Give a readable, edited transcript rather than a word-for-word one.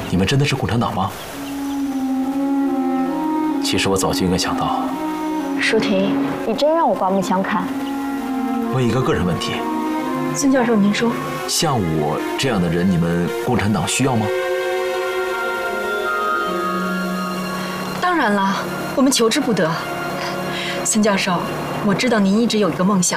你们真的是共产党吗？其实我早就应该想到。 舒婷，你真让我刮目相看。 问一个个人问题， 孙教授，您说。 像我这样的人，你们共产党需要吗？ 当然了，我们求之不得。孙教授，我知道您一直有一个梦想。